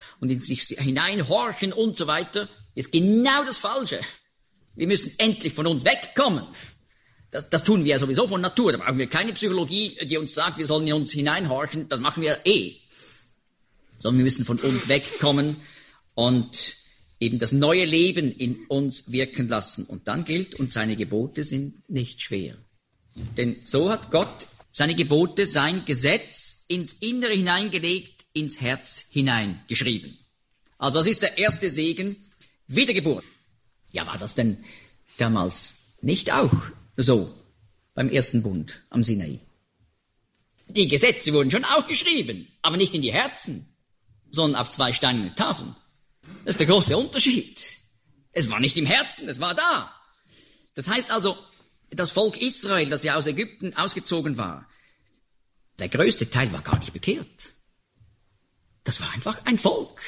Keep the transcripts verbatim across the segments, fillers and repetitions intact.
und in sich hineinhorchen und so weiter, ist genau das Falsche. Wir müssen endlich von uns wegkommen. Das, das tun wir ja sowieso von Natur. Da brauchen wir keine Psychologie, die uns sagt, wir sollen in uns hineinhorchen. Das machen wir eh. Sondern wir müssen von uns wegkommen und eben das neue Leben in uns wirken lassen. Und dann gilt, und seine Gebote sind nicht schwer. Denn so hat Gott seine Gebote, sein Gesetz ins Innere hineingelegt, ins Herz hineingeschrieben. Also das ist der erste Segen, Wiedergeburt. Ja, war das denn damals nicht auch so beim ersten Bund am Sinai? Die Gesetze wurden schon auch geschrieben, aber nicht in die Herzen, sondern auf zwei steinerne Tafeln. Das ist der große Unterschied. Es war nicht im Herzen, es war da. Das heißt also, das Volk Israel, das ja aus Ägypten ausgezogen war, der größte Teil war gar nicht bekehrt. Das war einfach ein Volk.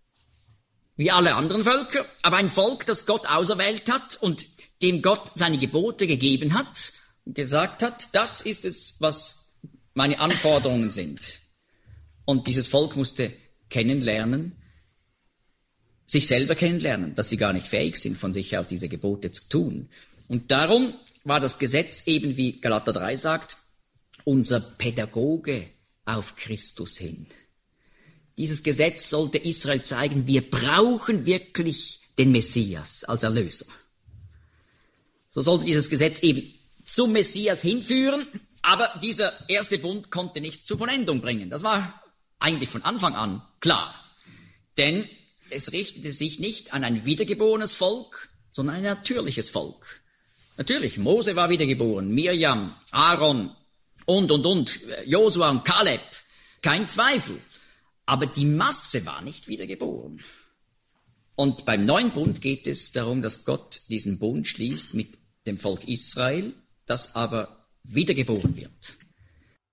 Wie alle anderen Völker, aber ein Volk, das Gott auserwählt hat und dem Gott seine Gebote gegeben hat und gesagt hat, das ist es, was meine Anforderungen sind. Und dieses Volk musste kennenlernen, sich selber kennenlernen, dass sie gar nicht fähig sind, von sich aus diese Gebote zu tun. Und darum war das Gesetz eben, wie Galater drei sagt, unser Pädagoge auf Christus hin. Dieses Gesetz sollte Israel zeigen, wir brauchen wirklich den Messias als Erlöser. So sollte dieses Gesetz eben zum Messias hinführen, aber dieser erste Bund konnte nichts zur Vollendung bringen. Das war eigentlich von Anfang an klar. Denn es richtete sich nicht an ein wiedergeborenes Volk, sondern ein natürliches Volk. Natürlich, Mose war wiedergeboren, Mirjam, Aaron und, und, und, Josua und Kaleb, kein Zweifel. Aber die Masse war nicht wiedergeboren. Und beim neuen Bund geht es darum, dass Gott diesen Bund schließt mit dem Volk Israel, das aber wiedergeboren wird.